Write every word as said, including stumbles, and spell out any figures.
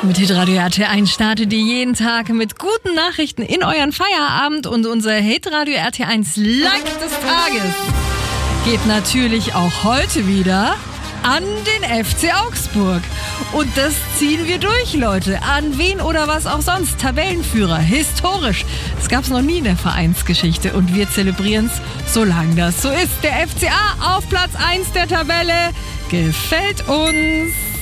Mit Hitradio R T eins startet ihr jeden Tag mit guten Nachrichten in euren Feierabend und unser Hitradio R T eins Like des Tages geht natürlich auch heute wieder an den F C Augsburg. Und das ziehen wir durch, Leute. An wen oder was auch sonst. Tabellenführer, historisch. Das gab es noch nie in der Vereinsgeschichte. Und wir zelebrieren es, solange das so ist. Der F C A auf Platz eins der Tabelle gefällt uns.